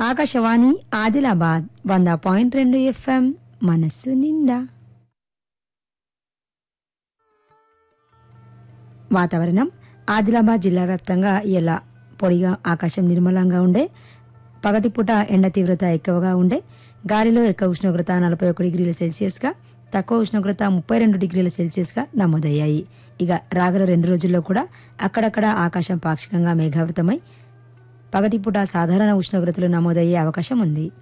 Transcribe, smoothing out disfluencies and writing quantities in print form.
Akashvani Adilabad 100.2 FM మనస్సు నిండా. వాతావరణం ఆదిలాబాద్ జిల్లా వ్యాప్తంగా ఇలా పొడిగా ఆకాశం నిర్మలంగా ఉండే, పగటిపూట ఎండ తీవ్రత ఎక్కువగా ఉండే, గాలిలో ఎక్కువ ఉష్ణోగ్రత 41 డిగ్రీల సెల్సియస్గా, తక్కువ ఉష్ణోగ్రత 32 డిగ్రీల సెల్సియస్గా నమోదయ్యాయి. ఇక రాగల 2 రోజుల్లో కూడా అక్కడక్కడ ఆకాశం పాక్షికంగా మేఘావృతమై పగటిపూట సాధారణ ఉష్ణోగ్రతలు నమోదయ్యే అవకాశం ఉంది.